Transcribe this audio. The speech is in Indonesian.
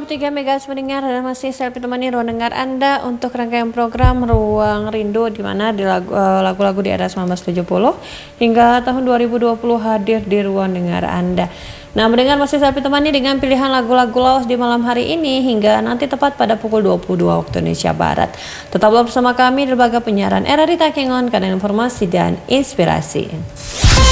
23 Megas mendengar dan masih selfie temani ruang dengar Anda untuk rangkaian program Ruang Rindu di mana di lagu-lagu di era 1970 hingga tahun 2020 hadir di ruang dengar Anda. Nah, mendengar masih selfie temani dengan pilihan lagu-lagu lawas di malam hari ini hingga nanti tepat pada pukul 22 waktu Indonesia Barat. Tetaplah bersama kami di lembaga penyiaran RRI Takengon, kadang informasi dan inspirasi.